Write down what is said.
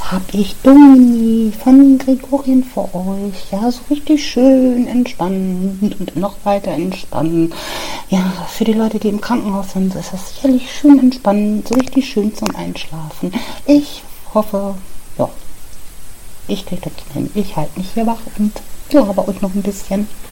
habe ich Domini von Gregorien für euch. Ja, so richtig schön entspannt und noch weiter entspannen. Ja, für die Leute, die im Krankenhaus sind, ist das sicherlich schön entspannt, so richtig schön zum Einschlafen. Ich hoffe, ja, ich kriege das hin. Ich halte mich hier wach und laber euch noch ein bisschen.